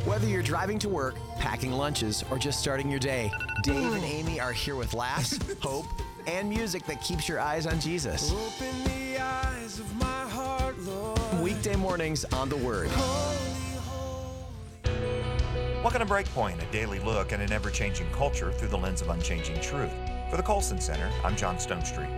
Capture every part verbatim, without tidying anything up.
Whether you're driving to work, packing lunches, or just starting your day, Dave and Amy are here with laughs, hope, and music that keeps your eyes on Jesus. Open the eyes of my heart, Lord. Weekday mornings on The Word. Welcome to Breakpoint, a daily look at an ever-changing culture through the lens of unchanging truth. For the Colson Center, I'm John Stonestreet.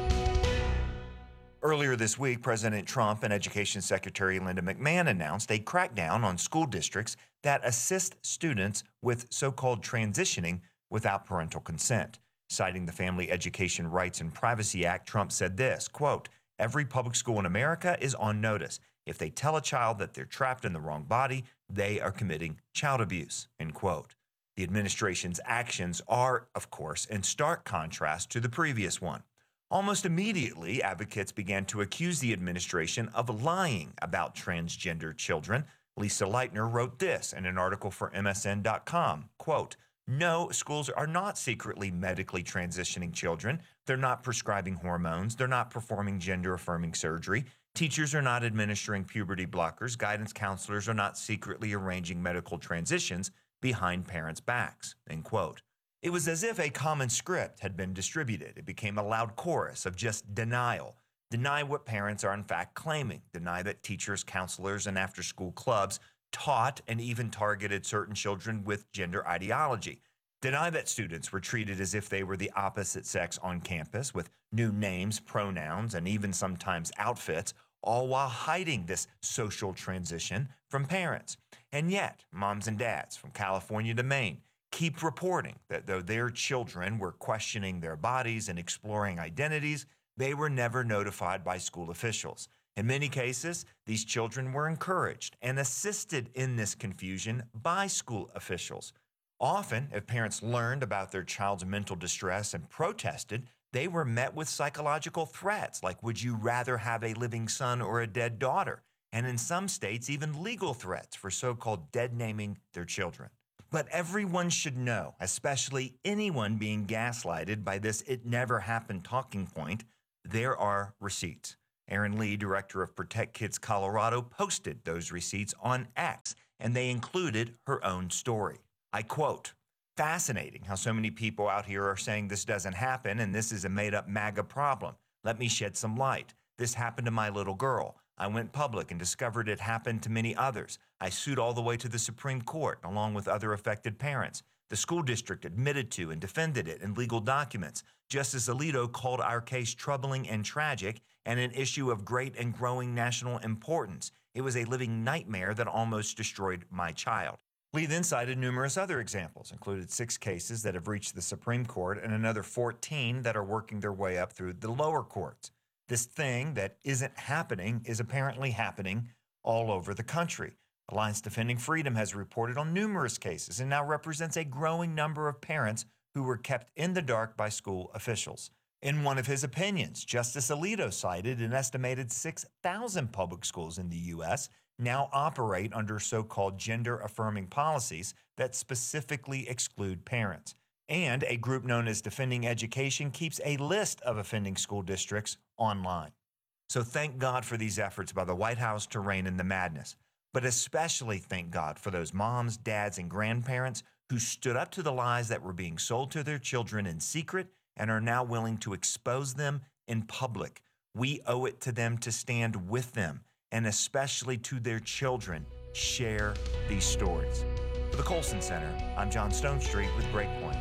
Earlier this week, President Trump and Education Secretary Linda McMahon announced a crackdown on school districts that assist students with so-called transitioning without parental consent. Citing the Family Education Rights and Privacy Act, Trump said this, quote, "Every public school in America is on notice. If they tell a child that they're trapped in the wrong body, they are committing child abuse," end quote. The administration's actions are, of course, in stark contrast to the previous one. Almost immediately, advocates began to accuse the administration of lying about transgender children. Lisa Leitner wrote this in an article for M S N dot com, quote, "No, schools are not secretly medically transitioning children. They're not prescribing hormones. They're not performing gender-affirming surgery. Teachers are not administering puberty blockers. Guidance counselors are not secretly arranging medical transitions behind parents' backs," end quote. It was as if a common script had been distributed. It became a loud chorus of just denial. Deny what parents are in fact claiming. Deny that teachers, counselors, and after-school clubs taught and even targeted certain children with gender ideology. Deny that students were treated as if they were the opposite sex on campus with new names, pronouns, and even sometimes outfits, all while hiding this social transition from parents. And yet, moms and dads from California to Maine keep reporting that though their children were questioning their bodies and exploring identities, they were never notified by school officials. In many cases, these children were encouraged and assisted in this confusion by school officials. Often, if parents learned about their child's mental distress and protested, they were met with psychological threats like, "Would you rather have a living son or a dead daughter?" And in some states, even legal threats for so-called dead naming their children. But everyone should know, especially anyone being gaslighted by this "it never happened" talking point, there are receipts. Erin Lee, director of Protect Kids Colorado, posted those receipts on X, and they included her own story. I quote, "Fascinating how so many people out here are saying this doesn't happen and this is a made-up MAGA problem. Let me shed some light. This happened to my little girl. I went public and discovered it happened to many others. I sued all the way to the Supreme Court, along with other affected parents. The school district admitted to and defended it in legal documents. Justice Alito called our case troubling and tragic and an issue of great and growing national importance. It was a living nightmare that almost destroyed my child." Lee then cited numerous other examples, included six cases that have reached the Supreme Court and another fourteen that are working their way up through the lower courts. This thing that isn't happening is apparently happening all over the country. Alliance Defending Freedom has reported on numerous cases and now represents a growing number of parents who were kept in the dark by school officials. In one of his opinions, Justice Alito cited an estimated six thousand public schools in the U S now operate under so-called gender-affirming policies that specifically exclude parents. And a group known as Defending Education keeps a list of offending school districts online. So thank God for these efforts by the White House to rein in the madness. But especially thank God for those moms, dads, and grandparents who stood up to the lies that were being sold to their children in secret and are now willing to expose them in public. We owe it to them to stand with them, and especially to their children, share these stories. For the Colson Center, I'm John Stonestreet with Breakpoint.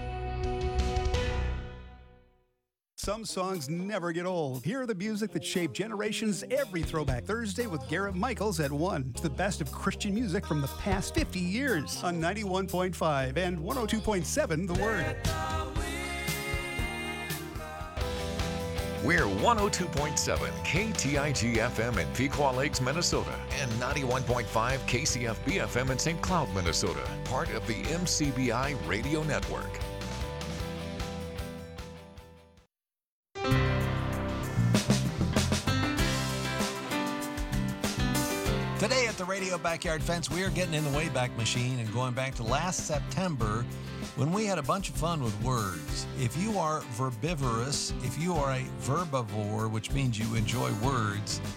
Some songs never get old. Hear the music that shaped generations every Throwback Thursday with Garrett Michaels at one. It's the best of Christian music from the past fifty years on ninety-one point five and one oh two point seven The Word. We're one oh two point seven K T I G F M in Pequot Lakes, Minnesota, and ninety-one point five K C F B F M in Saint Cloud, Minnesota, part of the M C B I Radio Network. Today at the Radio Backyard Fence, we are getting in the Wayback Machine and going back to last September when we had a bunch of fun with words. If you are verbivorous, if you are a verbivore, which means you enjoy words,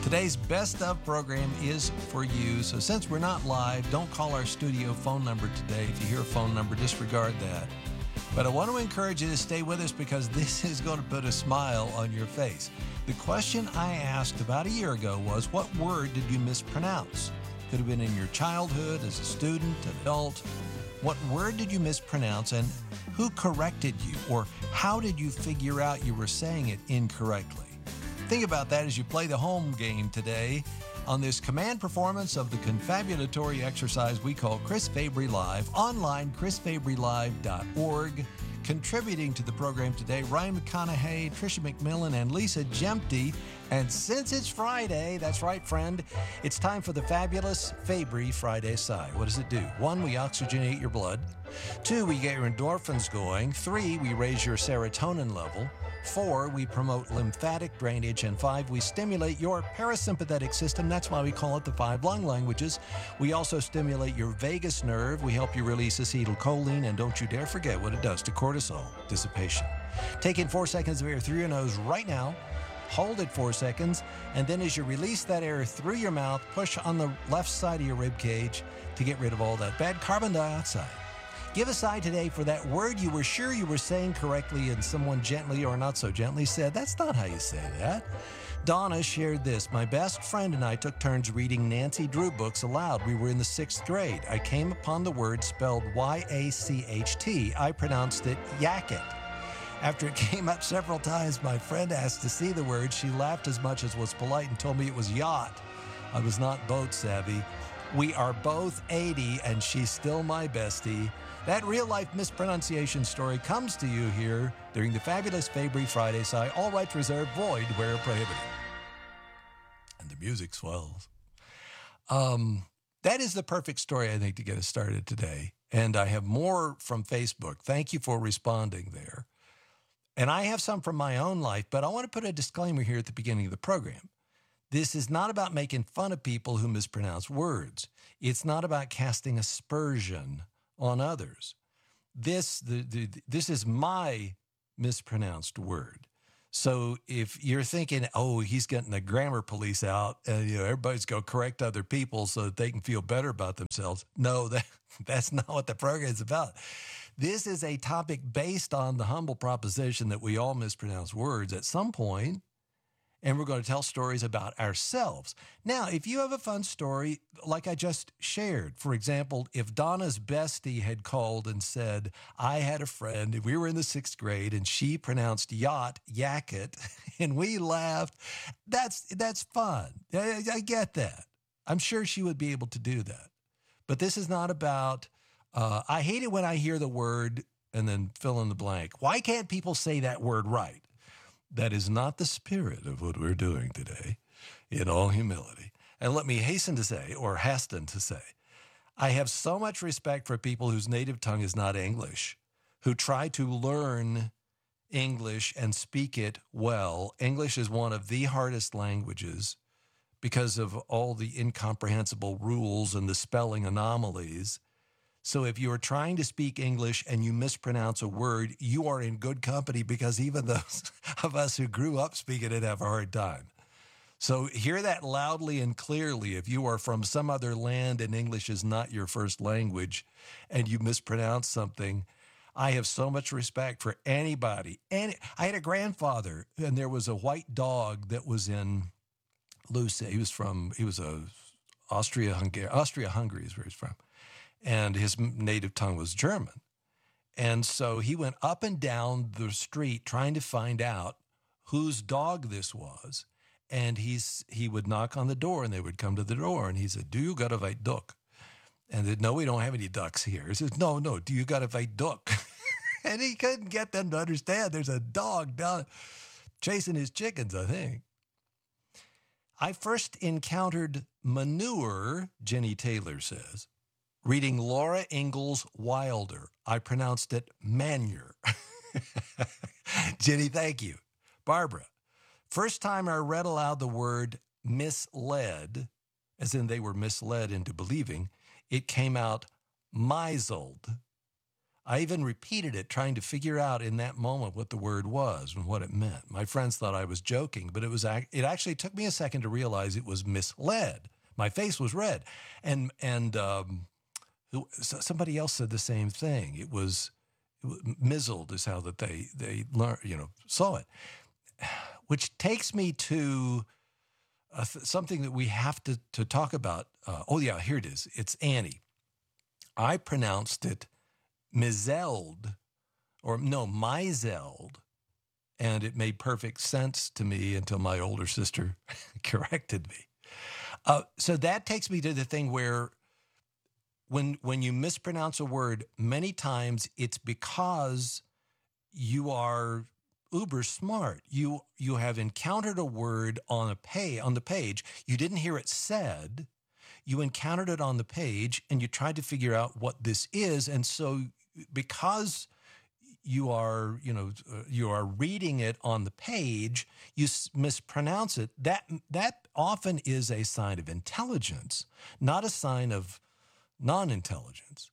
Today's Best Of program is for you. So since we're not live, don't call our studio phone number today. If you hear a phone number, disregard that. But I want to encourage you to stay with us because this is going to put a smile on your face. The question I asked about a year ago was, what word did you mispronounce? Could have been in your childhood, as a student, adult. What word did you mispronounce and who corrected you? Or how did you figure out you were saying it incorrectly? Think about that as you play the home game today on this command performance of the confabulatory exercise we call Chris Fabry Live, online, chris fabry live dot org. Contributing to the program today, Ryan McConaughey, Tricia McMillan, and Lisa Jempty. And since it's Friday, that's right, friend, it's time for the fabulous Fabry Friday Sigh. What does it do? One, we oxygenate your blood. Two, we get your endorphins going. Three, we raise your serotonin level. Four, we promote lymphatic drainage. And five, we stimulate your parasympathetic system. That's why we call it the five lung languages. We also stimulate your vagus nerve. We help you release acetylcholine. And don't you dare forget what it does to cortisol dissipation. Take in four seconds of air through your nose right now. Hold it four seconds. And then as you release that air through your mouth, push on the left side of your rib cage to get rid of all that bad carbon dioxide. Give a sigh today for that word you were sure you were saying correctly and someone gently or not so gently said, that's not how you say that. Donna shared this. My best friend and I took turns reading Nancy Drew books aloud. We were in the sixth grade. I came upon the word spelled Y A C H T. I pronounced it yacket. After it came up several times, my friend asked to see the word. She laughed as much as was polite and told me it was yacht. I was not boat savvy. We are both eighty and she's still my bestie. That real-life mispronunciation story comes to you here during the fabulous Fabry Friday Sigh. All rights reserved, void where prohibited. And the music swells. Um, that is the perfect story, I think, to get us started today. And I have more from Facebook. Thank you for responding there. And I have some from my own life, but I want to put a disclaimer here at the beginning of the program. This is not about making fun of people who mispronounce words. It's not about casting aspersion on others. This, the, the, this is my mispronounced word. So if you're thinking, oh, he's getting the grammar police out and you know everybody's going to correct other people so that they can feel better about themselves. No, that, that's not what the program is about. This is a topic based on the humble proposition that we all mispronounce words at some point, and we're going to tell stories about ourselves. Now, if you have a fun story, like I just shared, for example, if Donna's bestie had called and said, I had a friend, we were in the sixth grade, and she pronounced yacht, yacket, and we laughed, that's, that's fun. I, I get that. I'm sure she would be able to do that. But this is not about, uh, I hate it when I hear the word and then fill in the blank. Why can't people say that word right? That is not the spirit of what we're doing today, in all humility. And let me hasten to say, or hasten to say, I have so much respect for people whose native tongue is not English, who try to learn English and speak it well. English is one of the hardest languages because of all the incomprehensible rules and the spelling anomalies. So if you are trying to speak English and you mispronounce a word, you are in good company because even those of us who grew up speaking it have a hard time. So hear that loudly and clearly. If you are from some other land and English is not your first language and you mispronounce something, I have so much respect for anybody. And I had a grandfather and there was a white dog that was in Luce. He was from, he was a Austria-Hungary, Austria-Hungary is where he's from. And his native tongue was German. And so he went up and down the street trying to find out whose dog this was. And he's he would knock on the door and they would come to the door. And he said, do you got a white duck? And they said, no, we don't have any ducks here. He said, no, no, do you got a white duck? And he couldn't get them to understand there's a dog down chasing his chickens, I think. I first encountered manure, Jenny Taylor says, reading Laura Ingalls Wilder. I pronounced it manure. Jenny, thank you. Barbara, first time I read aloud the word misled, as in they were misled into believing, it came out misled. I even repeated it, trying to figure out in that moment what the word was and what it meant. My friends thought I was joking, but it was. It actually took me a second to realize it was misled. My face was red, and and um, somebody else said the same thing. It was, it was mizzled is how that they they learn, you know, saw it, which takes me to uh, th- something that we have to to talk about. Uh, oh yeah, here it is. It's Annie. I pronounced it Mizeld, or no, Mizeld, and it made perfect sense to me until my older sister corrected me. Uh, so that takes me to the thing where when when you mispronounce a word, many times it's because you are uber smart. You you have encountered a word on a pay on the page. You didn't hear it said. You encountered it on the page and you tried to figure out what this is. And so because you are, you know, you are reading it on the page, you s- mispronounce it. That, that often is a sign of intelligence, not a sign of non-intelligence.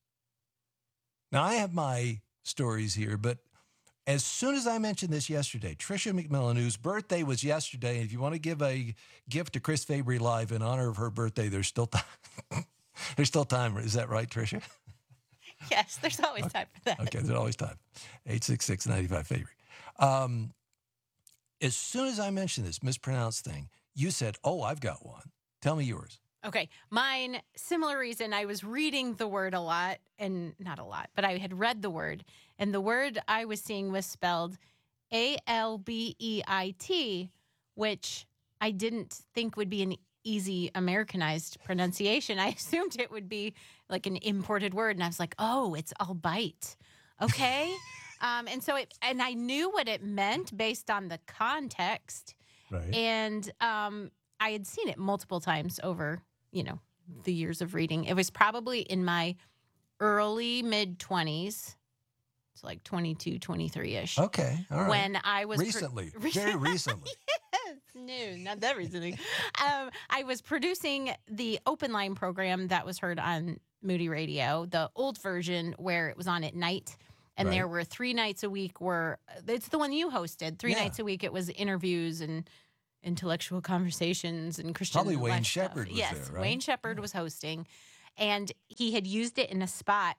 Now, I have my stories here, but as soon as I mentioned this yesterday, Tricia McMillan, whose birthday was yesterday, and if you want to give a gift to Chris Fabry Live in honor of her birthday, there's still time. There's still time. Is that right, Tricia? Yes, there's always okay. time for that. Okay, there's always time. eight six six, nine five, Fabry. Um, as soon as I mentioned this mispronounced thing, you said, oh, I've got one. Tell me yours. Okay, mine, similar reason. I was reading the word a lot, and not a lot, but I had read the word, and the word I was seeing was spelled A L B E I T, which I didn't think would be an easy Americanized pronunciation. I assumed it would be like an imported word, and I was like, oh, it's albite. Okay. um, and so it, and I knew what it meant based on the context, Right. and um, I had seen it multiple times over, you know, the years of reading. It was probably in my early mid twenties. It's like twenty-two, twenty-three-ish. Okay. All right. When I was... Recently. Pro- very recently. Yes. No, not that recently. um, I was producing the open line program that was heard on Moody Radio, the old version where it was on at night. And Right. there were three nights a week where... It's the one you hosted. Three Yeah. nights a week it was interviews and intellectual conversations and Christian Probably Wayne life stuff. Shepherd was yes, there, right? Wayne Shepherd was hosting, and he had used it in a spot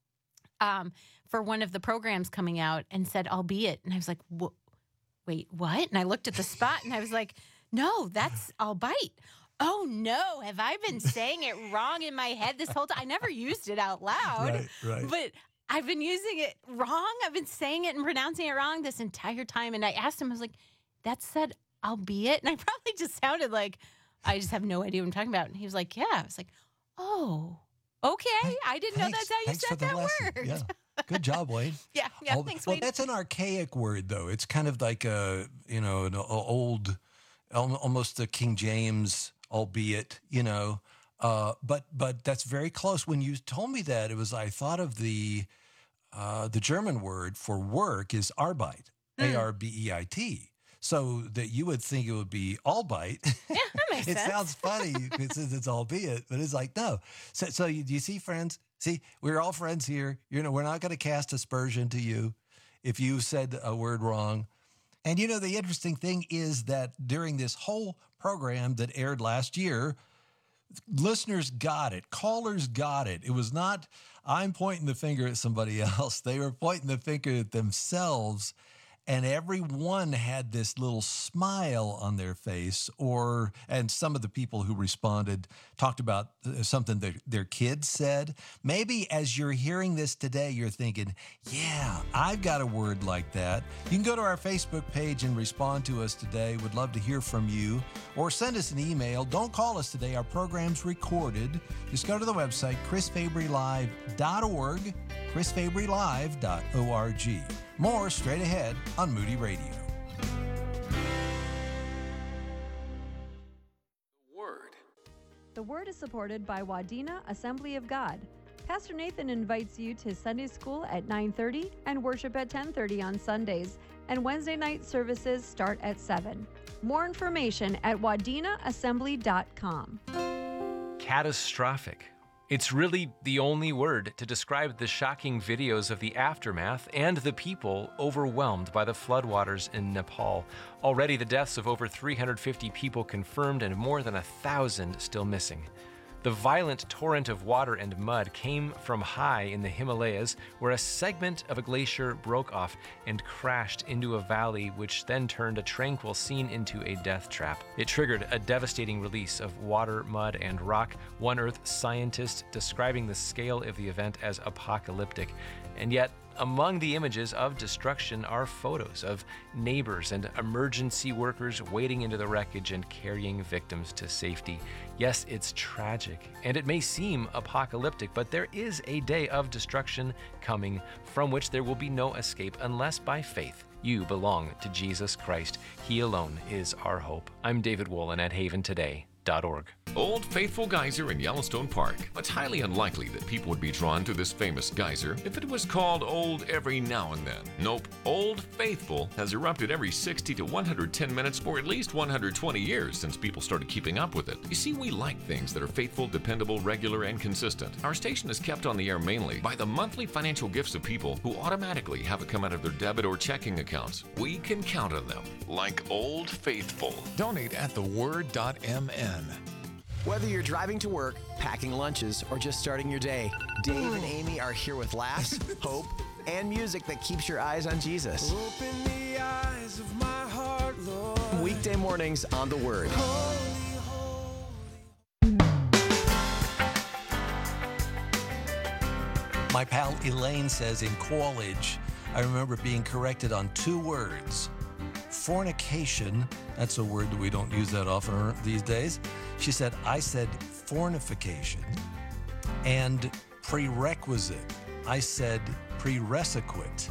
um, for one of the programs coming out and said, albeit. And I was like, wait, what? And I looked at the spot and I was like, no, that's albite. Oh, no. Have I been saying it wrong in my head this whole time? I never used it out loud. Right, right. But I've been using it wrong. I've been saying it and pronouncing it wrong this entire time. And I asked him, I was like, that said albeit? And I probably just sounded like I just have no idea what I'm talking about. And he was like, yeah. I was like, oh, okay. I didn't know that's how you Thanks for said the that lesson. word. Yeah. Good job, Wayne. yeah, yeah. Al- Thanks, well, Wayne. that's an archaic word, though. It's kind of like a, you know, an old, al- almost a King James, albeit, you know. Uh, but but that's very close. When you told me that, it was I thought of the uh, the German word for work is Arbeit, Mm. A R B E I T. So that you would think it would be albeit. Yeah, that makes It sense. sounds funny because it's albeit, but it's like, no. So, so you, do you see, friends? See, we're all friends here. You know, we're not going to cast aspersion to you if you said a word wrong. And, you know, the interesting thing is that during this whole program that aired last year, listeners got it. Callers got it. It was not, I'm pointing the finger at somebody else. They were pointing the finger at themselves. And everyone had this little smile on their face, or, and some of the people who responded talked about something that their kids said. Maybe as you're hearing this today, you're thinking, yeah, I've got a word like that. You can go to our Facebook page and respond to us today. Would love to hear from you, or send us an email. Don't call us today. Our program's recorded. Just go to the website, chris fabry live dot org, chris fabry live dot org. More straight ahead on Moody Radio. Word. The Word is supported by Wadena Assembly of God. Pastor Nathan invites you to Sunday school at nine thirty and worship at ten thirty on Sundays, and Wednesday night services start at seven. More information at wadena assembly dot com. Catastrophic. It's really the only word to describe the shocking videos of the aftermath and the people overwhelmed by the floodwaters in Nepal. Already the deaths of over three hundred fifty people confirmed and more than a thousand still missing. The violent torrent of water and mud came from high in the Himalayas, where a segment of a glacier broke off and crashed into a valley, which then turned a tranquil scene into a death trap. It triggered a devastating release of water, mud, and rock, one Earth scientist describing the scale of the event as apocalyptic. And yet, among the images of destruction are photos of neighbors and emergency workers wading into the wreckage and carrying victims to safety. Yes, it's tragic, and it may seem apocalyptic, but there is a day of destruction coming from which there will be no escape unless by faith you belong to Jesus Christ. He alone is our hope. I'm David Wolin at haven today dot org. Old Faithful Geyser in Yellowstone Park. It's highly unlikely that people would be drawn to this famous geyser if it was called old every now and then. Nope, Old Faithful has erupted every sixty to one hundred ten minutes for at least one hundred twenty years since people started keeping up with it. You see, we like things that are faithful, dependable, regular, and consistent. Our station is kept on the air mainly by the monthly financial gifts of people who automatically have it come out of their debit or checking accounts. We can count on them, like Old Faithful. Donate at the word dot m n. Whether you're driving to work, packing lunches, or just starting your day, Dave and Amy are here with laughs, hope, and music that keeps your eyes on Jesus. Open the eyes of my heart, Lord. Weekday mornings on The Word. Holy, holy. My pal Elaine says in college, I remember being corrected on two words. Fornication, that's a word that we don't use that often these days. She said, I said fornification. And prerequisite, I said prerequisite.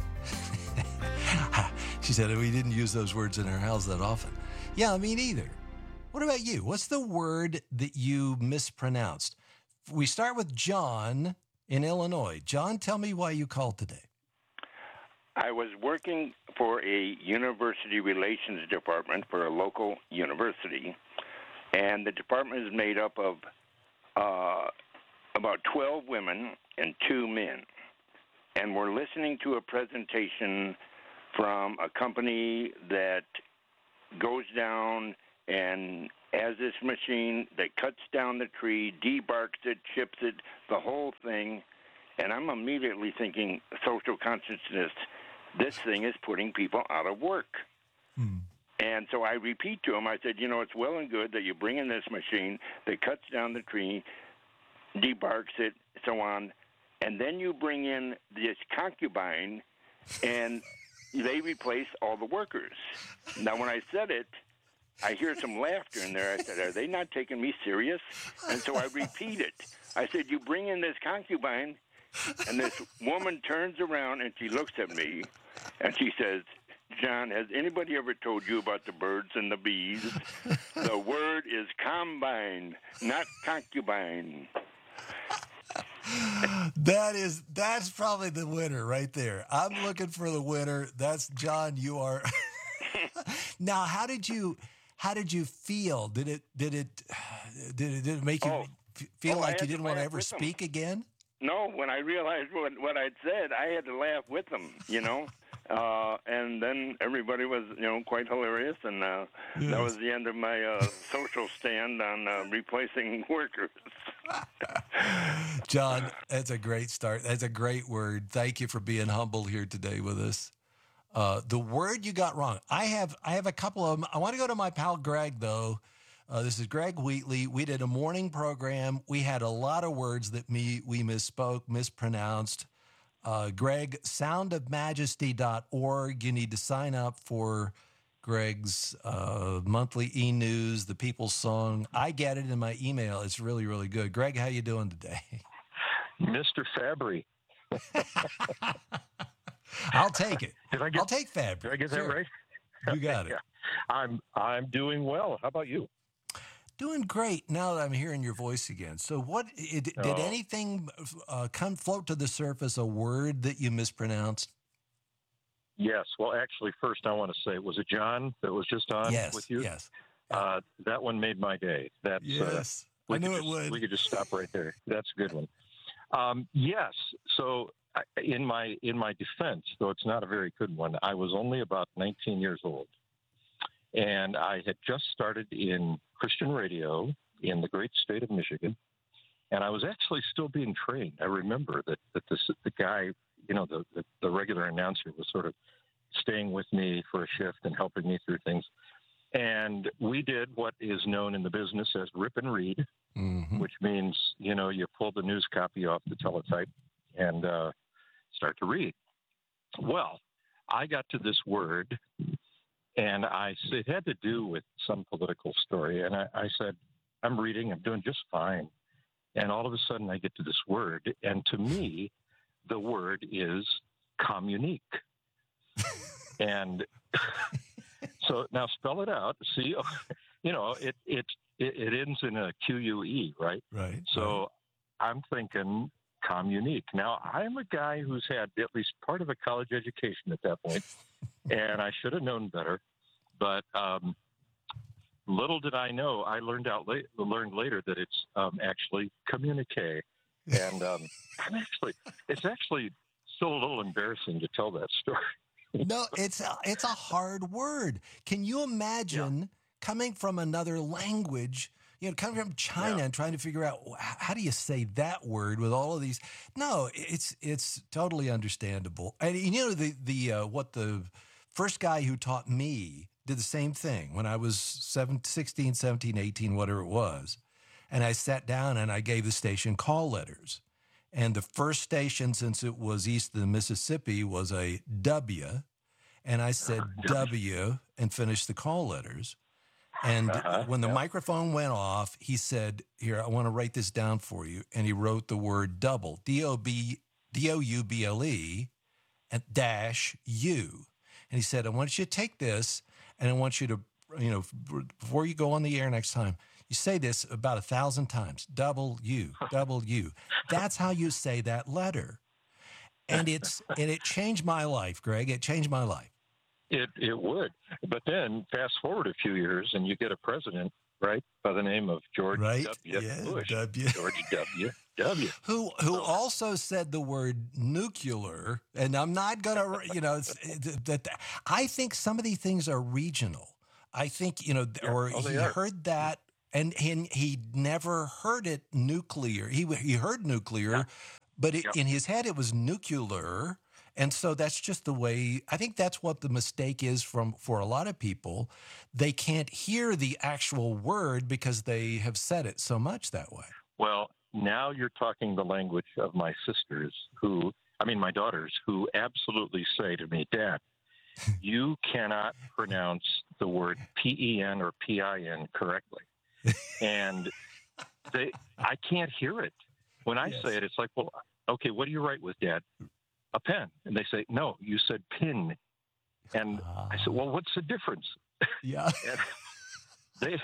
She said, we didn't use those words in our house that often. Yeah, me neither. What about you? What's the word that you mispronounced? We start with John in Illinois. John, tell me why you called today. I was working for a university relations department for a local university, and the department is made up of uh, about twelve women and two men. And we're listening to a presentation from a company that goes down and has this machine that cuts down the tree, debarks it, chips it, the whole thing. And I'm immediately thinking, social consciousness, this thing is putting people out of work. Hmm. And so I repeat to him, I said, you know, it's well and good that you bring in this machine that cuts down the tree, debarks it, so on, and then you bring in this concubine, and they replace all the workers. Now, when I said it, I hear some laughter in there. I said, are they not taking me serious? And so I repeat it. I said, you bring in this concubine, and this woman turns around, and she looks at me, and she says, John, has anybody ever told you about the birds and the bees? The word is combine, not concubine. That is, that's probably the winner right there. I'm looking for the winner. That's John. You are. Now, how did you, how did you feel? Did it, did it, did it, did it make you oh. feel oh, like you didn't want to ever speak them. again? No, when I realized what, what I'd said, I had to laugh with them, you know. Uh, and then everybody was, you know, quite hilarious, and uh, yes. that was the end of my uh, social stand on uh, replacing workers. John, that's a great start. That's a great word. Thank you for being humble here today with us. Uh, the word you got wrong. I have, I have a couple of them. I want to go to my pal Greg though. Uh, this is Greg Wheatley. We did a morning program. We had a lot of words that me we misspoke, mispronounced. Uh, Greg, sound of majesty dot org. You need to sign up for Greg's uh, monthly e-news, the People's Song. I get it in my email. It's really, really good. Greg, how you doing today? Mister Fabry. I'll take it. Did I get, I'll take Fabry. Did I get sure. that right? You got it. Yeah. I'm I'm doing well. How about you? Doing great now that I'm hearing your voice again. So what, it, did oh. anything uh, come float to the surface, a word that you mispronounced? Yes. Well, actually, first I want to say, was it John that was just on yes, with you? Yes. Uh, that one made my day. That's, yes. we I knew could it just, would. We could just stop right there. That's a good one. Um, yes. So I- in my in my defense, though it's not a very good one, I was only about nineteen years old, and I had just started in Christian radio in the great state of Michigan, and I was actually still being trained. I remember that that this the guy, you know, the the, the regular announcer was sort of staying with me for a shift and helping me through things. And we did what is known in the business as rip and read, mm-hmm. which means, you know, you pull the news copy off the teletype and uh, start to read. Well, I got to this word, and I it had to do with some political story. And I, I said, I'm reading, I'm doing just fine. And all of a sudden I get to this word, and to me, the word is communique. And so now spell it out. See, you know, it it it, it ends in a Q U E, right? Right. So right. I'm thinking communique. Now I'm a guy who's had at least part of a college education at that point, and I should have known better. But um, little did I know, I learned out late, learned later that it's um, actually communique, and um, I'm actually it's actually still a little embarrassing to tell that story. No, it's a, it's a hard word. Can you imagine yeah. coming from another language, you know, coming from China yeah. and trying to figure out how do you say that word with all of these? No, it's it's totally understandable. And you know the the uh, what the first guy who taught me did the same thing when I was seven, sixteen, seventeen, eighteen, whatever it was. And I sat down and I gave the station call letters. And the first station, since it was east of the Mississippi, was a W. And I said W and finished the call letters. And uh-huh, when the yeah. microphone went off, he said, here, I want to write this down for you. And he wrote the word double, D O B, D O U B L E, and dash U. And he said, I want you to take this, and I want you to, you know, before you go on the air next time, you say this about a thousand times, double U, double U. That's how you say that letter. And it's and it changed my life, Greg. It changed my life. It it would. But then fast forward a few years and you get a president, right, by the name of George right? W. Yeah, Bush. W. George W. W. Who who so. also said the word nuclear, and I'm not gonna, you know, that I think some of these things are regional. I think, you know, yeah, or oh, he are. heard that. And, and he never heard it nuclear. He he heard nuclear, yeah. but it, yeah. in his head it was nuclear. And so that's just the way, I think that's what the mistake is from for a lot of people. They can't hear the actual word because they have said it so much that way. Well, now you're talking the language of my sisters who, I mean my daughters, who absolutely say to me, Dad, you cannot pronounce the word P E N or P I N correctly. And they, I can't hear it. When I yes. say it, it's like, well, okay, what do you write with, Dad? A pen. And they say, no, you said pin. And uh, I said, well, what's the difference? Yeah. they.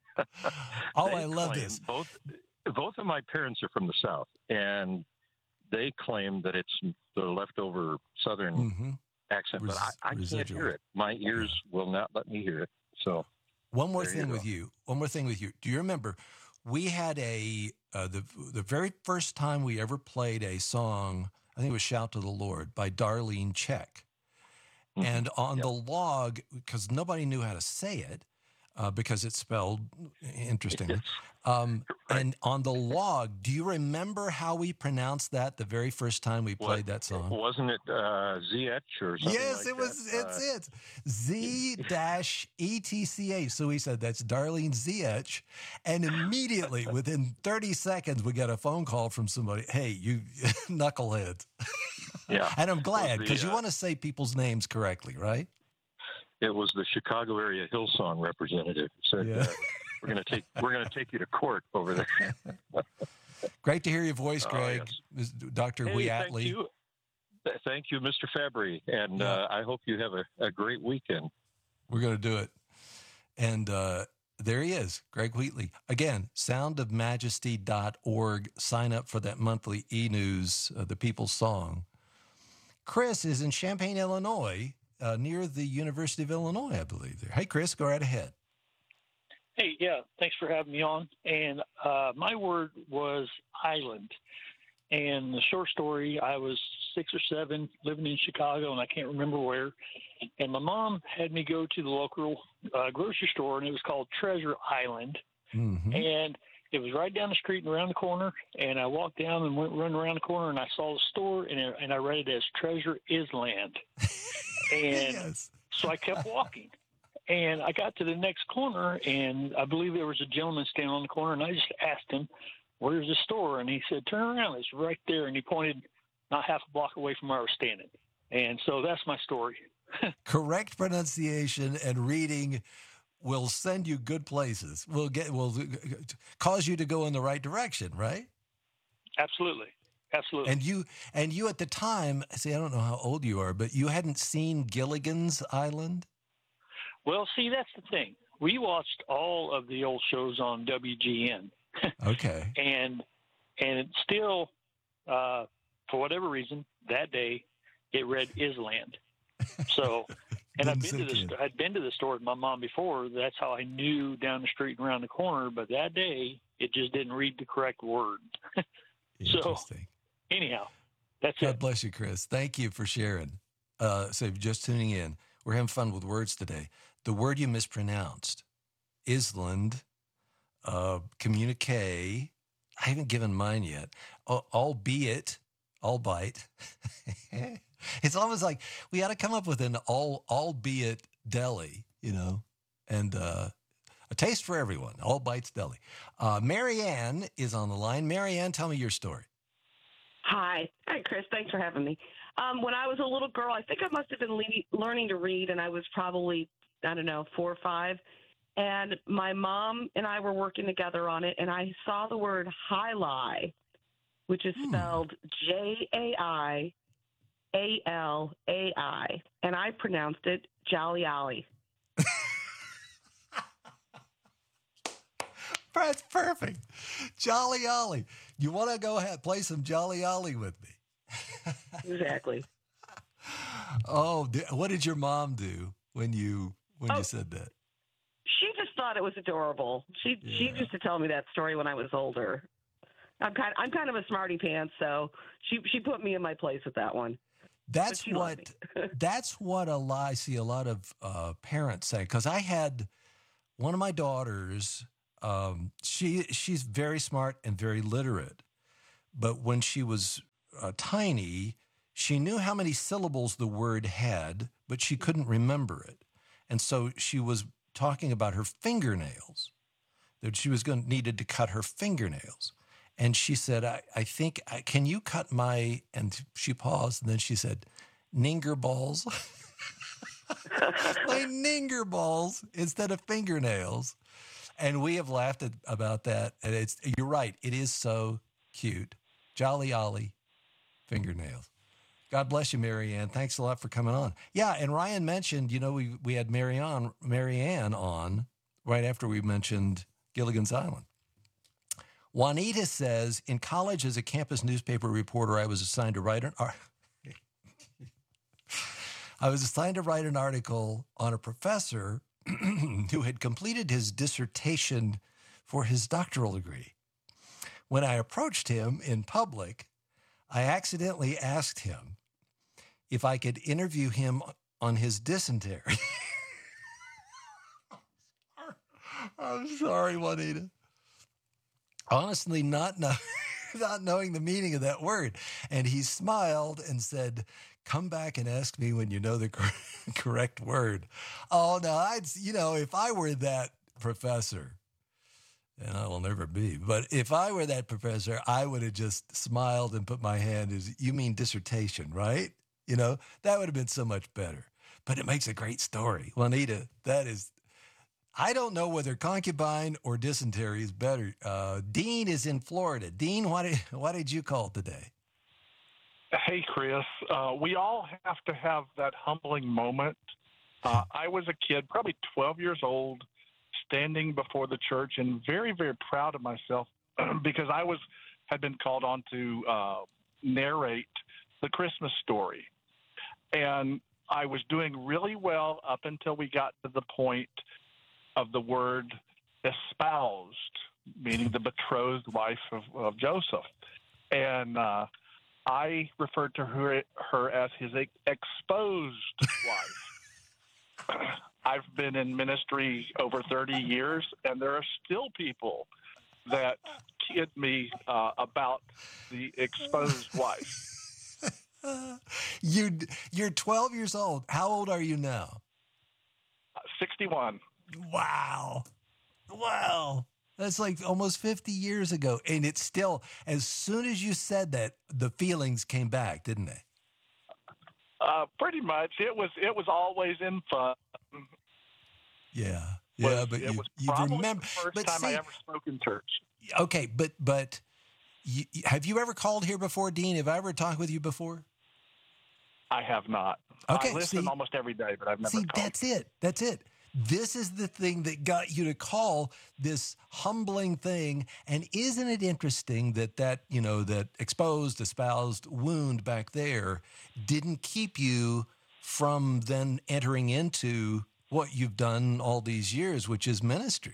oh, they I love claim, this. Both, both of my parents are from the South, and they claim that it's the leftover Southern mm-hmm. accent, Res- but I, I can't hear it. My ears yeah. will not let me hear it. So. One more there thing you with you. One more thing with you. Do you remember we had a uh, the the very first time we ever played a song? I think it was "Shout to the Lord" by Darlene Zschech, mm-hmm. and on yep. the log, because nobody knew how to say it uh, because it's spelled interestingly. Yes. Um, right. And on the log, do you remember how we pronounced that the very first time we played what, that song? Wasn't it uh, Z H or something? Yes, like it was. That? It's uh, it. Z dash E T C H. So we said that's Darlene Z H, and immediately within thirty seconds we got a phone call from somebody. Hey, you knuckleheads. Yeah, and I'm glad because uh, you want to say people's names correctly, right? It was the Chicago area Hillsong representative who said. Yeah. Uh, We're gonna take we're gonna take you to court over there. Great to hear your voice, Greg. Uh, yes. Doctor Hey, Weatley. Thank you, thank you, Mister Fabry, and yeah. uh, I hope you have a, a great weekend. We're gonna do it. And uh, there he is, Greg Wheatley. Again, sound of majesty dot org. Sign up for that monthly e-news, uh, The People's Song. Chris is in Champaign, Illinois, uh, near the University of Illinois, I believe. There. Hey, Chris, go right ahead. Hey, yeah, thanks for having me on. And uh, my word was island. And the short story, I was six or seven living in Chicago, and I can't remember where. And my mom had me go to the local uh, grocery store, and it was called Treasure Island. Mm-hmm. And it was right down the street and around the corner. And I walked down and went running around the corner, and I saw the store, and, it, and I read it as Treasure Island. And yes. so I kept walking. And I got to the next corner, and I believe there was a gentleman standing on the corner, and I just asked him, "Where's the store?" And he said, "Turn around, it's right there." And he pointed not half a block away from where I was standing. And so that's my story. Correct pronunciation and reading will send you good places. Will get will cause you to go in the right direction, right? Absolutely. Absolutely. And you and you at the time, see, I don't know how old you are, but you hadn't seen Gilligan's Island? Well, see, that's the thing. We watched all of the old shows on W G N. Okay. and and it still, uh, for whatever reason, that day it read Island. So, and I've been to the st- I'd been to the store with my mom before. That's how I knew down the street and around the corner. But that day, it just didn't read the correct word. So, anyhow, that's God it. bless you, Chris. Thank you for sharing. Uh, so, if you're just tuning in, we're having fun with words today. The word you mispronounced, Island, uh, communique. I haven't given mine yet. Uh, albeit, albeit. It's almost like we ought to come up with an all, albeit deli, you know, and uh, a taste for everyone. All bites deli. Uh, Marianne is on the line. Marianne, tell me your story. Hi. Hi, Chris. Thanks for having me. Um, when I was a little girl, I think I must have been le- learning to read, and I was probably, I don't know, four or five. And my mom and I were working together on it, and I saw the word highlight, which is spelled J A I A L A I, and I pronounced it Jolly Ollie. That's perfect. Jolly Ollie. You want to go ahead play some Jolly Ollie with me? Exactly. Oh, what did your mom do when you when oh, you said that? She just thought it was adorable. She yeah. she used to tell me that story when I was older. I'm kind I'm kind of a smarty pants, so she she put me in my place with that one. That's what that's what a lot, I see a lot of uh, parents say, because I had one of my daughters. Um, she she's very smart and very literate, but when she was uh, tiny, she knew how many syllables the word had, but she couldn't remember it, and so she was talking about her fingernails, that she was going needed to cut her fingernails. And she said, I, I think, I, can you cut my, and she paused, and then she said, ninger balls. My ninger balls instead of fingernails. And we have laughed at, about that. And it's, you're right, it is so cute. Jolly Ollie fingernails. God bless you, Marianne. Thanks a lot for coming on. Yeah, and Ryan mentioned, you know, we, we had Marianne, Marianne on right after we mentioned Gilligan's Island. Juanita says, in college as a campus newspaper reporter, I was assigned to write an ar- I was assigned to write an article on a professor who had completed his dissertation for his doctoral degree. When I approached him in public, I accidentally asked him if I could interview him on his dysentery. I'm sorry, Juanita. Honestly, not know, not knowing the meaning of that word. And he smiled and said, come back and ask me when you know the cor- correct word. Oh, no, I'd, you know, if I were that professor, and I will never be, but if I were that professor, I would have just smiled and put my hand as, you mean dissertation, right? You know, that would have been so much better. But it makes a great story. Juanita, that is... I don't know whether concubine or dysentery is better. Uh, Dean is in Florida. Dean, why did, why did you call today? Hey, Chris. Uh, we all have to have that humbling moment. Uh, I was a kid, probably twelve years old, standing before the church and very, very proud of myself because I was had been called on to uh, narrate the Christmas story. And I was doing really well up until we got to the point of the word espoused, meaning the betrothed wife of, of Joseph. And uh, I referred to her, her as his ex- exposed wife. I've been in ministry over thirty years, and there are still people that kid me uh, about the exposed wife. you, you're twelve years old. How old are you now? sixty-one. Wow. Wow. That's like almost fifty years ago. And it's still, as soon as you said that, the feelings came back, didn't they? Uh, pretty much. It was it was always in fun. Yeah. Yeah, Was- but it you, was you probably remember. the first but time see, I ever spoke in church. okay, but but you, have you ever called here before, Dean? Have I ever talked with you before? I have not. Okay, I listen see- almost every day, but I've never See, called. that's it. That's it. This is the thing that got you to call, this humbling thing. And isn't it interesting that that, you know, that exposed, espoused wound back there didn't keep you from then entering into what you've done all these years, which is ministry?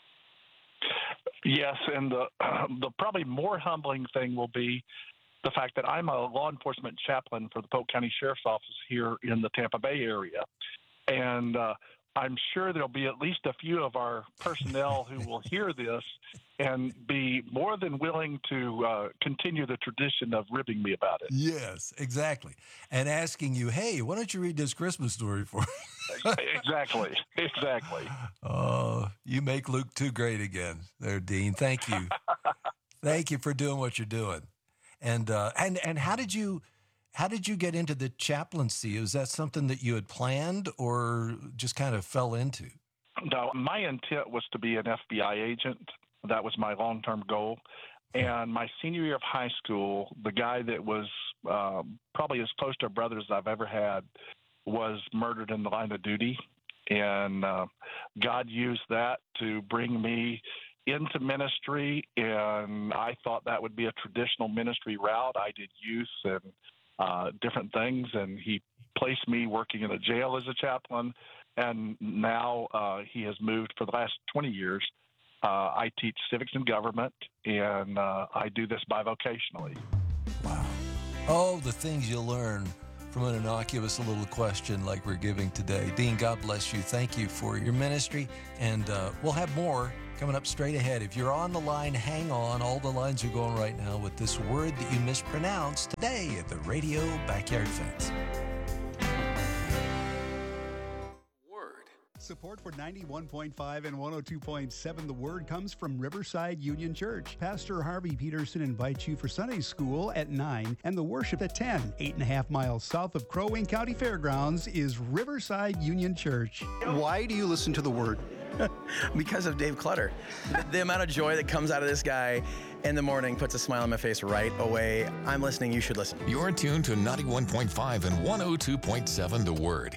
Yes, and the the probably more humbling thing will be the fact that I'm a law enforcement chaplain for the Polk County Sheriff's Office here in the Tampa Bay area, and uh, I'm sure there'll be at least a few of our personnel who will hear this and be more than willing to uh, continue the tradition of ribbing me about it. Yes, exactly. And asking you, hey, why don't you read this Christmas story for me? Exactly, exactly. Oh, you make Luke too great again there, Dean. Thank you. Thank you for doing what you're doing. And uh, and and how did you how did you get into the chaplaincy? Was that something that you had planned or just kind of fell into? No, my intent was to be an F B I agent. That was my long-term goal. And my senior year of high school, the guy that was um, probably as close to a brother as I've ever had was murdered in the line of duty. And uh, God used that to bring me into ministry, and I thought that would be a traditional ministry route. I did youth and uh, different things, and he placed me working in a jail as a chaplain, and now uh, he has moved for the last twenty years. Uh, I teach civics and government, and uh, I do this bivocationally. Wow. Oh, the things you learn from an innocuous little question like we're giving today. Dean, God bless you. Thank you for your ministry, and uh, we'll have more coming up straight ahead. If you're on the line, hang on. All the lines are going right now with this word that you mispronounced today at the Radio Backyard Fence. Support for ninety-one point five and one oh two point seven The Word comes from Riverside Union Church. Pastor Harvey Peterson invites you for Sunday school at nine and the worship at ten. Eight and a half miles south of Crow Wing County Fairgrounds is Riverside Union Church. Why do you listen to The Word? Because of Dave Clutter. The, the amount of joy that comes out of this guy in the morning puts a smile on my face right away. I'm listening. You should listen. You're tuned to ninety-one point five and one oh two point seven The Word.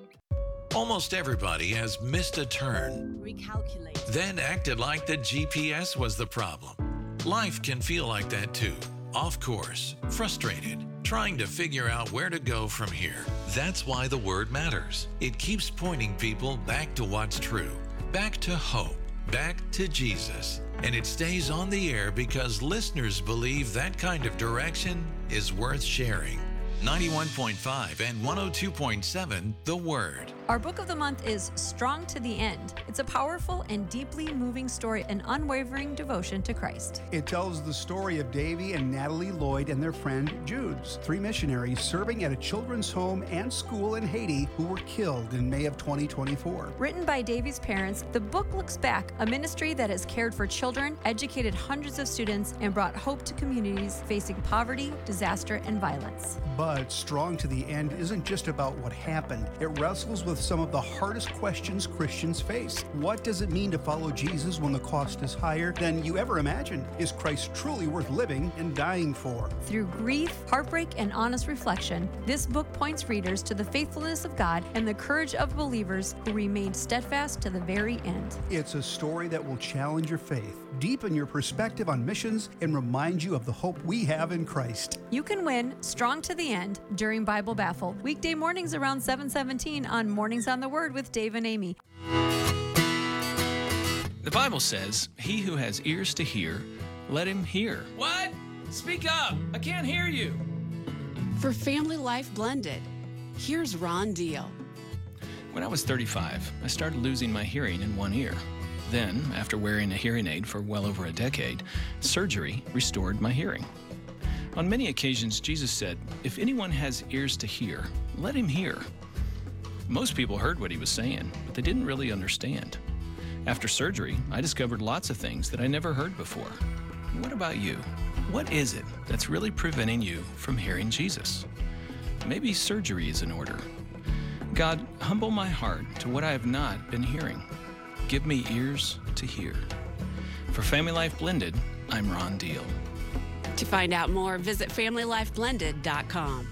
Almost everybody has missed a turn, Recalculate. then acted like the G P S was the problem. Life can feel like that too. Off course, frustrated, trying to figure out where to go from here. That's why the Word matters. It keeps pointing people back to what's true, back to hope, back to Jesus. And it stays on the air because listeners believe that kind of direction is worth sharing. ninety-one point five and one oh two point seven The Word. Our book of the month is Strong to the End. It's a powerful and deeply moving story, an unwavering devotion to Christ. It tells the story of Davy and Natalie Lloyd and their friend Judes, three missionaries serving at a children's home and school in Haiti who were killed in May of twenty twenty-four. Written by Davy's parents, the book looks back, a ministry that has cared for children, educated hundreds of students, and brought hope to communities facing poverty, disaster, and violence. But Strong to the End isn't just about what happened. It wrestles with some of the hardest questions Christians face. What does it mean to follow Jesus when the cost is higher than you ever imagined? Is Christ truly worth living and dying for? Through grief, heartbreak, and honest reflection, this book points readers to the faithfulness of God and the courage of believers who remained steadfast to the very end. It's a story that will challenge your faith, deepen your perspective on missions, and remind you of the hope we have in Christ. You can win Strong to the End during Bible Baffle, weekday mornings around seven seventeen on Mornings on the Word with Dave and Amy. The Bible says, he who has ears to hear, let him hear. What? Speak up. I can't hear you. For Family Life Blended, here's Ron Deal. When I was thirty-five, I started losing my hearing in one ear. Then, after wearing a hearing aid for well over a decade, surgery restored my hearing. On many occasions, Jesus said, if anyone has ears to hear, let him hear. Most people heard what he was saying, but they didn't really understand. After surgery, I discovered lots of things that I never heard before. What about you? What is it that's really preventing you from hearing Jesus? Maybe surgery is in order. God, humble my heart to what I have not been hearing. Give me ears to hear. For Family Life Blended, I'm Ron Deal. To find out more, visit family life blended dot com.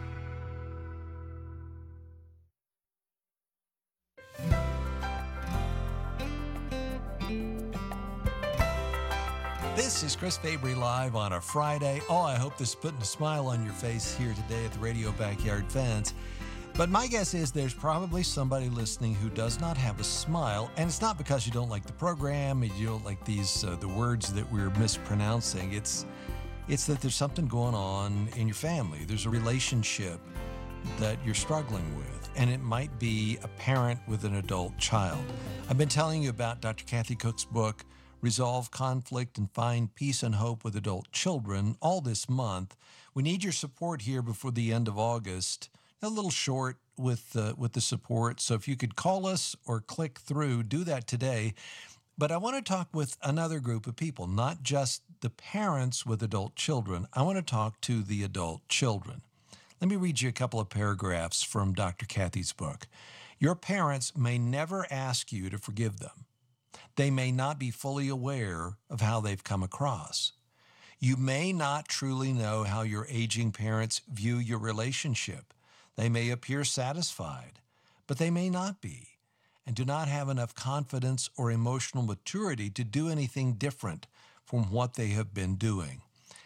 This is Chris Fabry Live on a Friday. Oh, I hope this is putting a smile on your face here today at the Radio Backyard Fence. But my guess is there's probably somebody listening who does not have a smile, and it's not because you don't like the program, and you don't like these uh, the words that we're mispronouncing. It's it's that there's something going on in your family. There's a relationship that you're struggling with, and it might be a parent with an adult child. I've been telling you about Doctor Kathy Cook's book, Resolve Conflict and Find Peace and Hope with Adult Children, all this month. We need your support here before the end of August. A little short with uh, with the support, so if you could call us or click through, do that today. But I want to talk with another group of people, not just the parents with adult children. I want to talk to the adult children. Let me read you a couple of paragraphs from Doctor Kathy's book. Your parents may never ask you to forgive them. They may not be fully aware of how they've come across. You may not truly know how your aging parents view your relationship. They may appear satisfied, but they may not be, and do not have enough confidence or emotional maturity to do anything different from what they have been doing.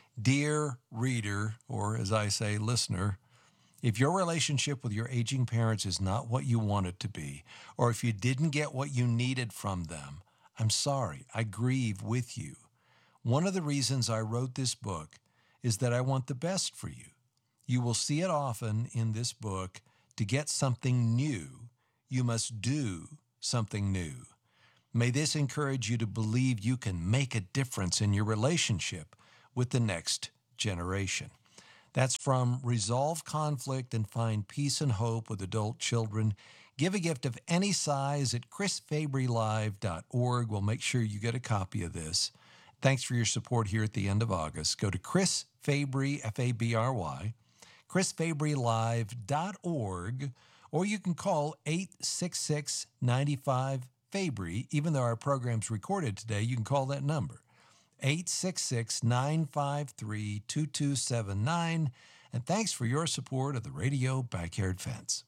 Dear reader, or as I say, listener, if your relationship with your aging parents is not what you want it to be, or if you didn't get what you needed from them, I'm sorry, I grieve with you. One of the reasons I wrote this book is that I want the best for you. You will see it often in this book. To get something new, you must do something new. May this encourage you to believe you can make a difference in your relationship with the next generation. That's from Resolve Conflict and Find Peace and Hope with Adult Children. Give a gift of any size at chris fabry live dot org. We'll make sure you get a copy of this. Thanks for your support here at the end of August. Go to Chris Fabry, F A B R Y, chris fabry live dot org, or you can call eight six six, nine five, Fabry. Even though our program's recorded today, you can call that number, eight six six, nine five three, two two seven nine. And thanks for your support of the Radio Backyard Fence.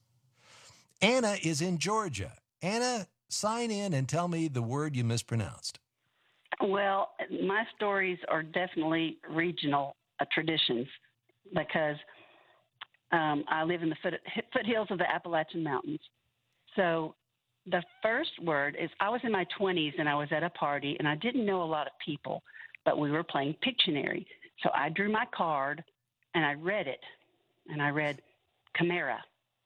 Anna is in Georgia. Anna, sign in and tell me the word you mispronounced. Well, my stories are definitely regional uh, traditions because um, I live in the foot, foothills of the Appalachian Mountains. So the first word is, I was in my twenties and I was at a party and I didn't know a lot of people, but we were playing Pictionary. So I drew my card and I read it, and I read Chimera.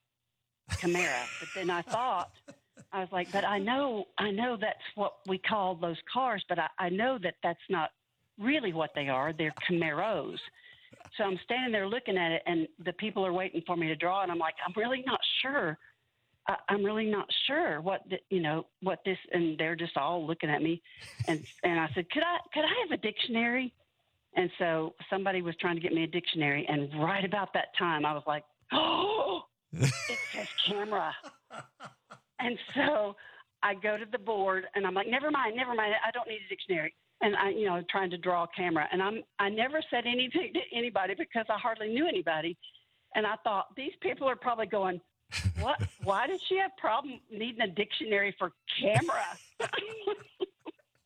Chimera. But then I thought, I was like, but I know, I know that's what we call those cars, but I, I know that that's not really what they are. They're Chimeros. So I'm standing there looking at it, and the people are waiting for me to draw, and I'm like, I'm really not sure. I, I'm really not sure what, the, you know, what this, and they're just all looking at me. And, and I said, could I, could I have a dictionary? And so somebody was trying to get me a dictionary, and right about that time, I was like, oh, it says camera. And so I go to the board, and I'm like, never mind, never mind. I don't need a dictionary. And I, you know, trying to draw a camera. And I'm, I never said anything to anybody because I hardly knew anybody. And I thought, these people are probably going, what? Why does she have problem needing a dictionary for camera?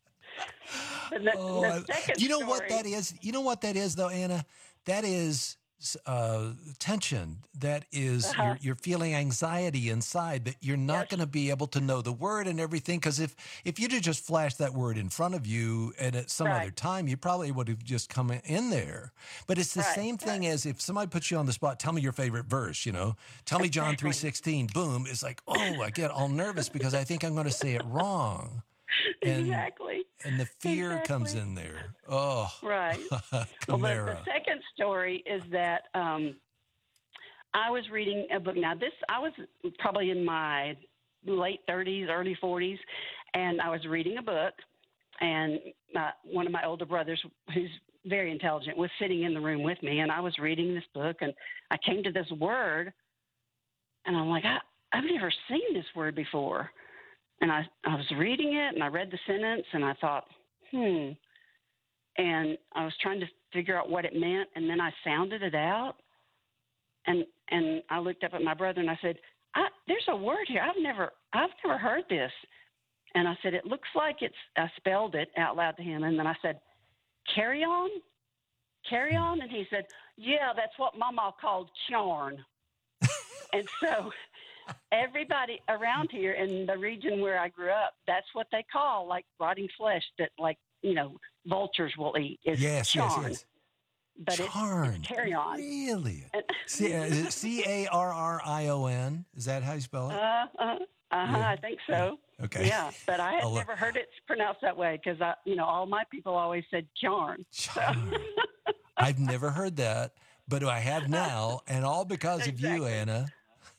The, oh, the second you know story, what that is? You know what that is, though, Anna? That is uh, tension, that is Uh-huh. you're, you're feeling anxiety inside, that you're not going to be able to know the word and everything. Because if, if you'd have just flashed that word in front of you and at some Right. other time, you probably would have just come in there. But it's the Right, same thing as if somebody puts you on the spot, tell me your favorite verse, you know, tell me John three sixteen, boom. It's like, oh, I get all nervous because I think I'm going to say it wrong. And, exactly. And the fear Exactly. comes in there. Oh, Right. Well, the, Chimera. the second story is that um, I was reading a book. Now, this, I was probably in my late thirties, early forties, and I was reading a book, and uh, one of my older brothers, who's very intelligent, was sitting in the room with me, and I was reading this book, and I came to this word, and I'm like, I, I've never seen this word before. And I, I was reading it, and I read the sentence, and I thought, hmm. And I was trying to figure out what it meant, and then I sounded it out. And and I looked up at my brother, and I said, I, there's a word here. I've never I've never heard this. And I said, it looks like it's, I spelled it out loud to him. And then I said, carry on? Carry on? And he said, yeah, that's what Mama called charn. And so everybody around here in the region where I grew up, that's what they call like rotting flesh that, like, you know, vultures will eat is Yes, yes, charn. yes. But it's, Charn. it's carry on. Really? And- C- uh, is it C A R R I O N? Is that how you spell it? Uh, uh, uh-huh, Yeah. I think so. Okay. Yeah, but I had I'll look- never heard it pronounced that way because, I, you know, all my people always said charn. Charn. I've never heard that, but I have now, and all because of you, Anna.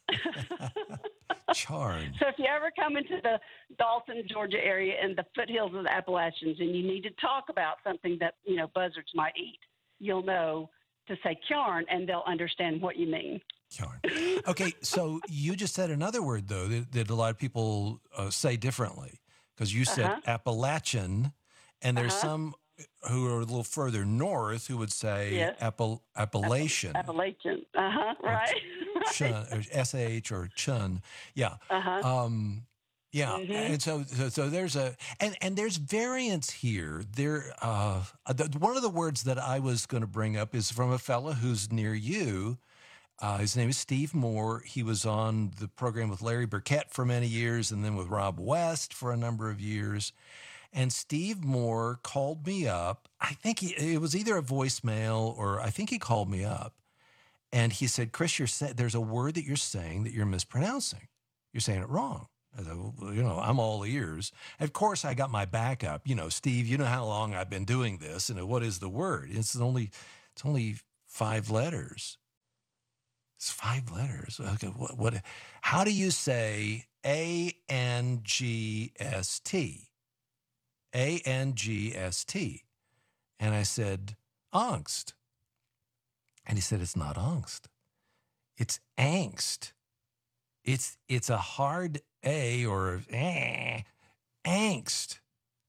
Charn. So if you ever come into the Dalton, Georgia area and the foothills of the Appalachians and you need to talk about something that, you know, buzzards might eat, you'll know to say charn and they'll understand what you mean. Charn. Okay, so you just said another word, though, that, that a lot of people uh, say differently, because you said Uh-huh. Appalachian, and there's Uh-huh. some who are a little further north who would say Yes. Appal- Appalachian. Appalachian. Uh-huh, right. Chun, or S H or chun. Yeah. Uh-huh. Um, yeah. Mhm. And so, so, so there's a, and, and there's variants here. There, uh, the, one of the words that I was going to bring up is from a fellow who's near you. Uh, his name is Steve Moore. He was on the program with Larry Burkett for many years and then with Rob West for a number of years. And Steve Moore called me up. I think he, it was either a voicemail or I think he called me up. And he said, Chris, you're sa- there's a word that you're saying that you're mispronouncing. You're saying it wrong. I said, well, you know, I'm all ears. Of course, I got my backup. You know, Steve, you know how long I've been doing this, and what is the word? It's only, it's only five letters. It's five letters. Okay, what? What? How do you say A N G S T? A N G S T. And I said, angst. And he said, it's not angst. It's angst. It's it's a hard A or eh, angst.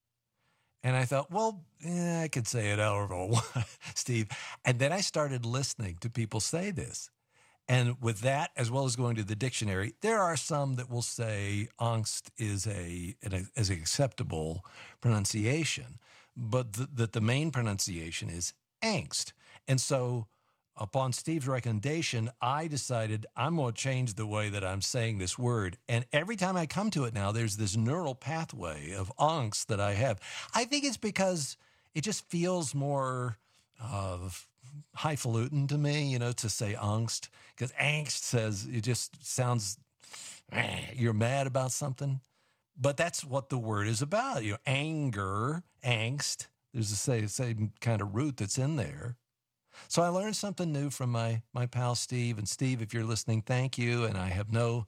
And I thought, well, eh, I could say it however, Steve. And then I started listening to people say this. And with that, as well as going to the dictionary, there are some that will say angst is a an, is an acceptable pronunciation, but the, that the main pronunciation is angst. And so upon Steve's recommendation, I decided I'm going to change the way that I'm saying this word. And every time I come to it now, there's this neural pathway of angst that I have. I think it's because it just feels more uh, highfalutin to me, you know, to say angst. Because angst says, it just sounds, eh, you're mad about something. But that's what the word is about. You know, anger, angst. There's the same, same kind of root that's in there. So I learned something new from my my pal Steve. And Steve, if you're listening, thank you. And I have no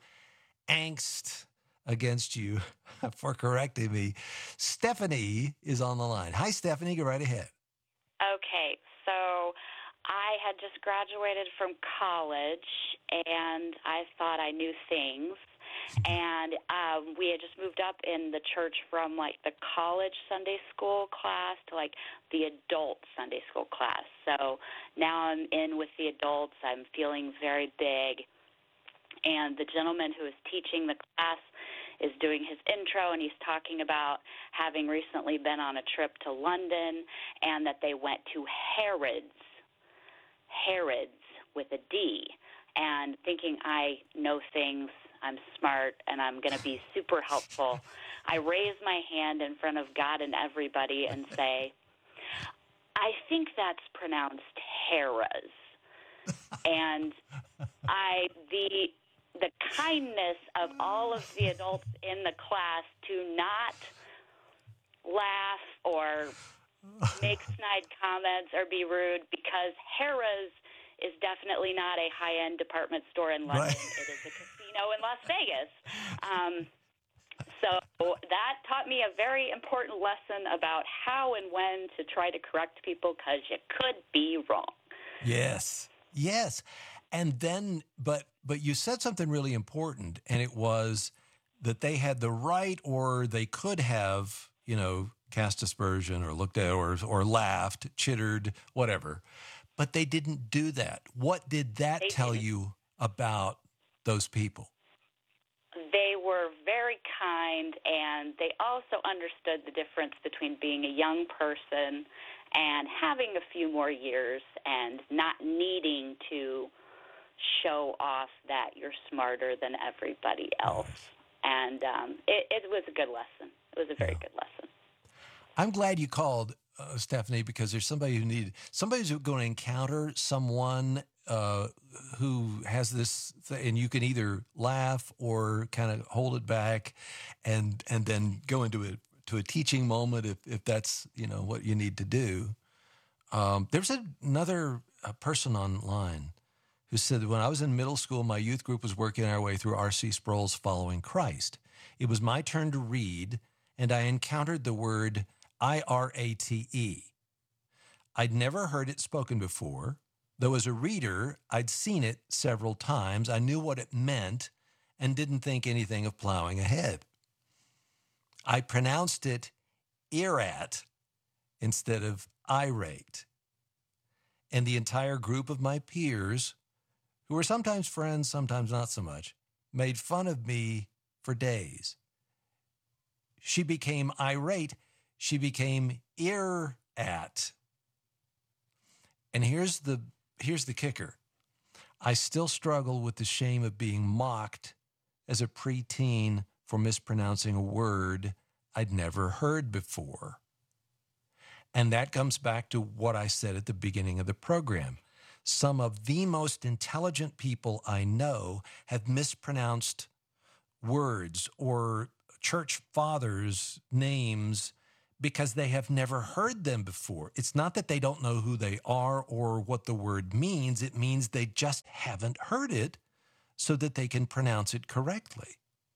angst against you for correcting me. Stephanie is on the line. Hi, Stephanie. Go right ahead. Okay, so I had just graduated from college, and I thought I knew things. And um, we had just moved up in the church from, like, the college Sunday school class to, like, the adult Sunday school class. So now I'm in with the adults. I'm feeling very big. And the gentleman who is teaching the class is doing his intro, and he's talking about having recently been on a trip to London and that they went to Harrods. Herods with a D, and thinking I know things, I'm smart, and I'm going to be super helpful, I raise my hand in front of God and everybody and say, I think that's pronounced Heras. And I the the kindness of all of the adults in the class to not laugh or make snide comments or be rude, because Harrah's is definitely not a high-end department store in London. Right. It is a casino in Las Vegas. Um, so that taught me a very important lesson about how and when to try to correct people, because you could be wrong. Yes, yes. And then, but but you said something really important, and it was that they had the right, or they could have, you know, cast aspersion or looked at or or laughed, chittered, whatever. But they didn't do that. What did that They tell didn't. you about those people? They were very kind, and they also understood the difference between being a young person and having a few more years and not needing to show off that you're smarter than everybody else. And um, it, it was a good lesson. It was a very good lesson. I'm glad you called, uh, Stephanie, because there's somebody who need somebody's going to encounter someone uh, who has this, th- and you can either laugh or kind of hold it back, and and then go into a to a teaching moment if if that's, you know, what you need to do. Um, there's a, another uh, person online who said that when I was in middle school, my youth group was working our way through R C Sproul's Following Christ. It was my turn to read, and I encountered the word I R A T E. I'd never heard it spoken before, though as a reader, I'd seen it several times. I knew what it meant and didn't think anything of plowing ahead. I pronounced it irat instead of irate. And the entire group of my peers, who were sometimes friends, sometimes not so much, made fun of me for days. She became irate. She became ir-at. And here's the here's the kicker. I still struggle with the shame of being mocked as a preteen for mispronouncing a word I'd never heard before. And that comes back to what I said at the beginning of the program. Some of the most intelligent people I know have mispronounced words or church fathers' names because they have never heard them before. It's not that they don't know who they are or what the word means. It means they just haven't heard it so that they can pronounce it correctly.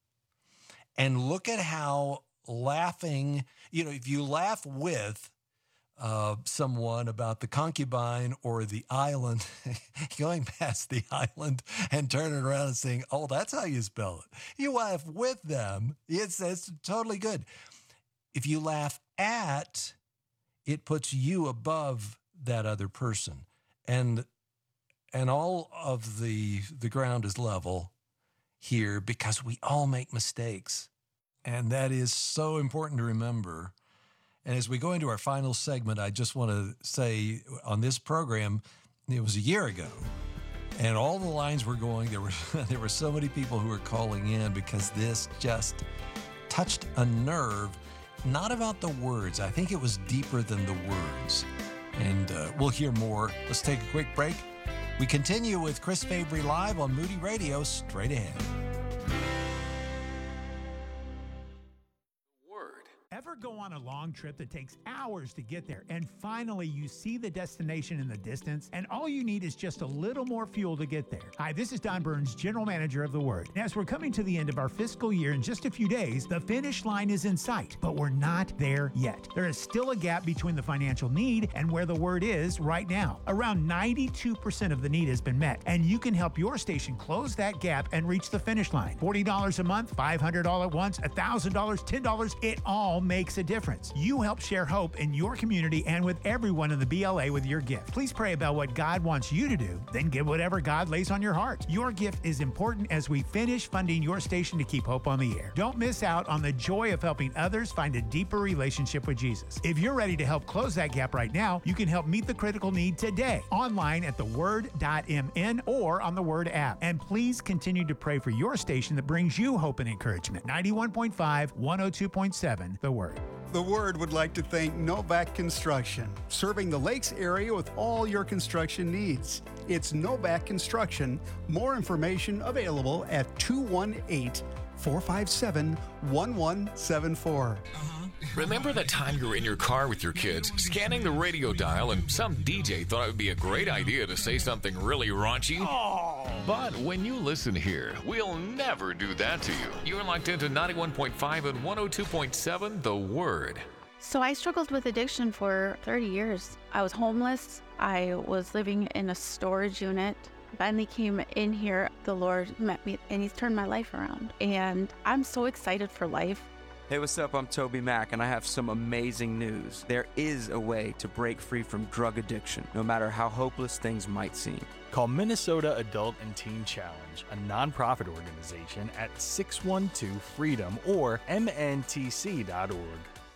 And look at how laughing, you know, if you laugh with uh, someone about the concubine or the island, going past the island and turning around and saying, oh, that's how you spell it. You laugh with them. It's, it's totally good. If you laugh at, it puts you above that other person. And and all of the the ground is level here because we all make mistakes. And that is so important to remember. And as we go into our final segment, I just want to say on this program, it was a year ago. And all the lines were going. There were there were so many people who were calling in because this just touched a nerve. Not about the words. I think it was deeper than the words. And uh, we'll hear more. Let's take a quick break. We continue with Chris Fabry live on Moody Radio straight ahead. Ever go on a long trip that takes hours to get there, and finally you see the destination in the distance, and all you need is just a little more fuel to get there? Hi, this is Don Burns, General Manager of The Word. And as we're coming to the end of our fiscal year in just a few days, the finish line is in sight, but we're not there yet. There is still a gap between the financial need and where The Word is right now. Around ninety-two percent of the need has been met, and you can help your station close that gap and reach the finish line. forty dollars a month, five hundred dollars all at once, one thousand dollars, ten dollars, it all makes a difference. You help share hope in your community and with everyone in the B L A with your gift. Please pray about what God wants you to do, then give whatever God lays on your heart. Your gift is important as we finish funding your station to keep hope on the air. Don't miss out on the joy of helping others find a deeper relationship with Jesus. If you're ready to help close that gap right now, you can help meet the critical need today, online at the word dot m n or on the Word app. And please continue to pray for your station that brings you hope and encouragement. ninety-one point five, one oh two point seven, The Word. The Word would like to thank Novak Construction, serving the Lakes area with all your construction needs. It's Novak Construction. More information available at two one eight, four five seven, one one seven four. Remember that time you were in your car with your kids, scanning the radio dial, and some D J thought it would be a great idea to say something really raunchy? Oh. But when you listen here, we'll never do that to you. You're locked into ninety-one point five and one oh two point seven, The Word. So I struggled with addiction for thirty years. I was homeless. I was living in a storage unit. Finally came in here. The Lord met me, and He's turned my life around. And I'm so excited for life. Hey, what's up? I'm Toby Mack, and I have some amazing news. There is a way to break free from drug addiction, no matter how hopeless things might seem. Call Minnesota Adult and Teen Challenge, a nonprofit organization, at six one two freedom or m n t c dot org.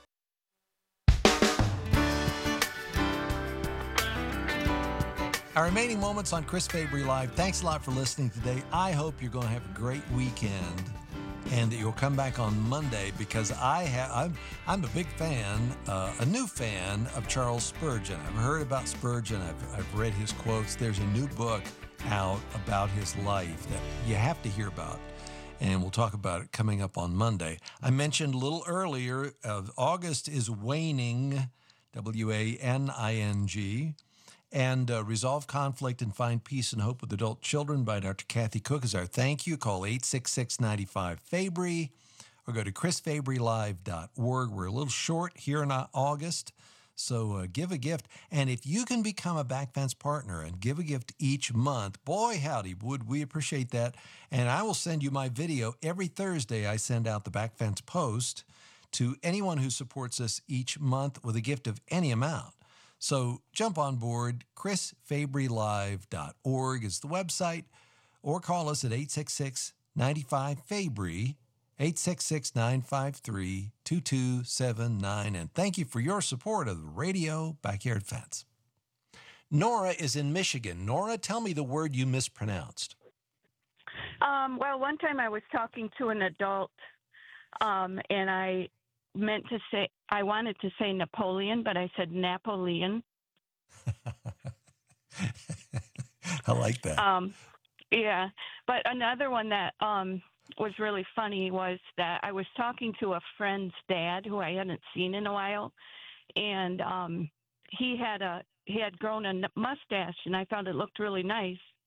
Our remaining moments on Chris Fabry Live. Thanks a lot for listening today. I hope you're going to have a great weekend and that you'll come back on Monday, because I have I'm I'm a big fan, uh, a new fan of Charles Spurgeon. I've heard about Spurgeon. I've I've read his quotes. There's a new book out about his life that you have to hear about, and we'll talk about it coming up on Monday. I mentioned a little earlier, uh, August is waning, W A N I N G. And uh, Resolve Conflict and Find Peace and Hope with Adult Children by Doctor Kathy Cook is our thank you. Call eight six six, nine five, F A B R Y or go to chris fabry live dot org. We're a little short here in August, so uh, give a gift. And if you can become a Backfence partner and give a gift each month, boy, howdy, would we appreciate that. And I will send you my video. Every Thursday, I send out the Backfence post to anyone who supports us each month with a gift of any amount. So jump on board. chris fabry live dot org is the website, or call us at eight six six, nine five, F A B R Y, eight six six, nine five three, two two seven nine. And thank you for your support of the Radio Backyard Fence. Nora is in Michigan. Nora, tell me the word you mispronounced. Um, well, one time I was talking to an adult, um, and I meant to say, I wanted to say Napoleon, but I said Napoleon. I like that. Um, yeah. But another one that um, was really funny was that I was talking to a friend's dad who I hadn't seen in a while, and um, he had a he had grown a mustache, and I found it looked really nice.